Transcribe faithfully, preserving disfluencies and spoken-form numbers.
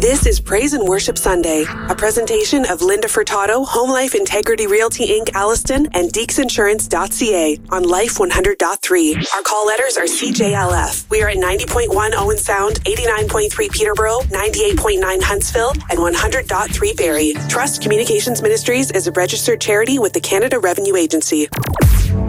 This is Praise and Worship Sunday, a presentation of Linda Furtado, Home Life Integrity Realty Incorporated, Alliston, and Deeks Insurance dot C A on Life one hundred point three. Our call letters are C J L F. We are at ninety point one Owen Sound, eighty-nine point three Peterborough, ninety-eight point nine Huntsville, and one hundred point three Barrie. Trust Communications Ministries is a registered charity with the Canada Revenue Agency.